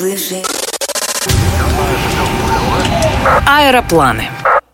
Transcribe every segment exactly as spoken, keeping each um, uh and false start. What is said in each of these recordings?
Аэропланы.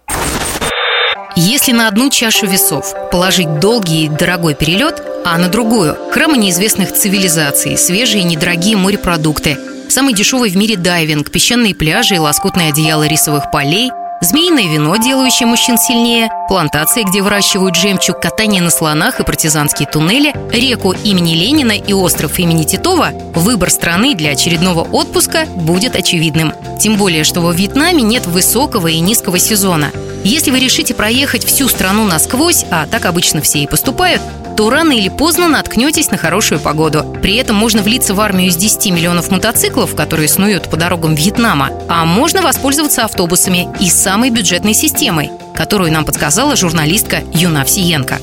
Если на одну чашу весов положить долгий и дорогой перелет, а на другую – храмы неизвестных цивилизаций, свежие и недорогие морепродукты, самый дешевый в мире дайвинг, песчаные пляжи и лоскутное одеяло рисовых полей, змеиное вино, делающее мужчин сильнее, плантации, где выращивают жемчуг, катание на слонах и партизанские туннели, реку имени Ленина и остров имени Титова, выбор страны для очередного отпуска будет очевидным. Тем более, что во Вьетнаме нет высокого и низкого сезона. Если вы решите проехать всю страну насквозь, а так обычно все и поступают, то рано или поздно наткнетесь на хорошую погоду. При этом можно влиться в армию из десяти миллионов мотоциклов, которые снуют по дорогам Вьетнама, а можно воспользоваться автобусами и самой бюджетной системой, которую нам подсказала журналистка Юна Овсиенко.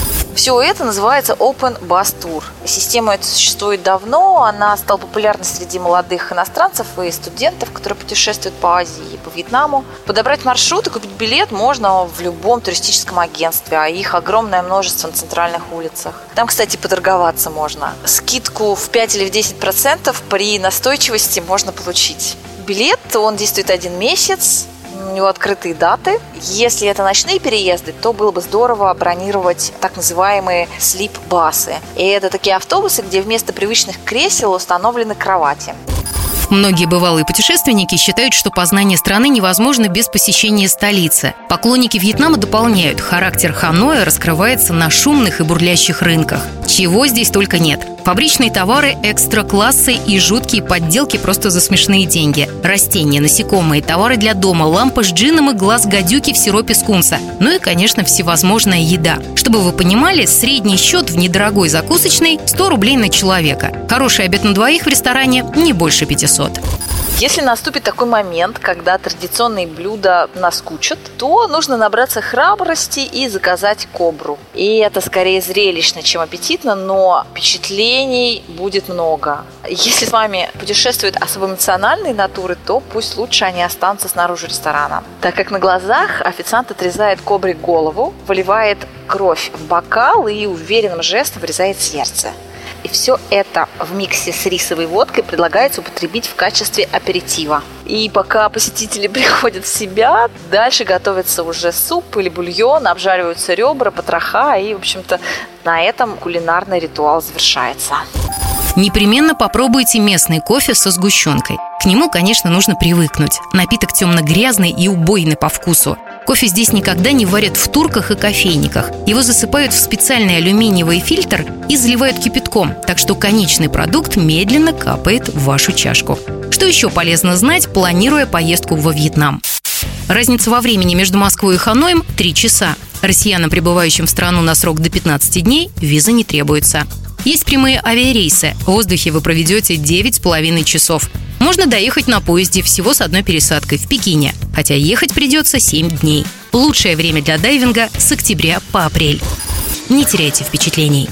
Все это называется Open Bus Tour. Система эта существует давно, она стала популярной среди молодых иностранцев и студентов, которые путешествуют по Азии и по Вьетнаму. Подобрать маршрут и купить билет можно в любом туристическом агентстве, а их огромное множество на центральных улицах. Там, кстати, поторговаться можно. Скидку в пять или в десять процентов при настойчивости можно получить. Билет, он действует один месяц. У него открытые даты. Если это ночные переезды, то было бы здорово бронировать так называемые слип-басы. И это такие автобусы, где вместо привычных кресел установлены кровати. Многие бывалые путешественники считают, что познание страны невозможно без посещения столицы. Поклонники Вьетнама дополняют: характер Ханоя раскрывается на шумных и бурлящих рынках. Чего здесь только нет. Фабричные товары экстра-классы и жуткие подделки просто за смешные деньги. Растения, насекомые, товары для дома, лампа с джином и глаз гадюки в сиропе скунса. Ну и, конечно, всевозможная еда. Чтобы вы понимали, средний счет в недорогой закусочной – сто рублей на человека. Хороший обед на двоих в ресторане – не больше пятисот. Если наступит такой момент, когда традиционные блюда наскучат, то нужно набраться храбрости и заказать кобру. И это скорее зрелищно, чем аппетитно, но впечатлений будет много. Если с вами путешествуют особо эмоциональные натуры, то пусть лучше они останутся снаружи ресторана. Так как на глазах официант отрезает кобре голову, выливает кровь в бокал и уверенным жестом вырезает сердце. И все это в миксе с рисовой водкой предлагается употребить в качестве аперитива. И пока посетители приходят в себя, дальше готовится уже суп или бульон, обжариваются ребра, потроха, и, в общем-то, на этом кулинарный ритуал завершается. Непременно попробуйте местный кофе со сгущенкой. К нему, конечно, нужно привыкнуть. Напиток темно-грязный и убойный по вкусу. Кофе здесь никогда не варят в турках и кофейниках. Его засыпают в специальный алюминиевый фильтр и заливают кипятком, так что конечный продукт медленно капает в вашу чашку. Что еще полезно знать, планируя поездку во Вьетнам? Разница во времени между Москвой и Ханоем – три часа. Россиянам, прибывающим в страну на срок до пятнадцати дней, виза не требуется. Есть прямые авиарейсы. В воздухе вы проведете девять с половиной часов. Можно доехать на поезде всего с одной пересадкой в Пекине, хотя ехать придется семь дней. Лучшее время для дайвинга с октября по апрель. Не теряйте впечатлений.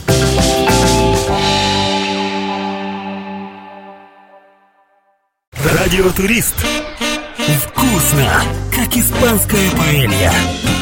Радиотурист. Вкусно, как испанская паэлья.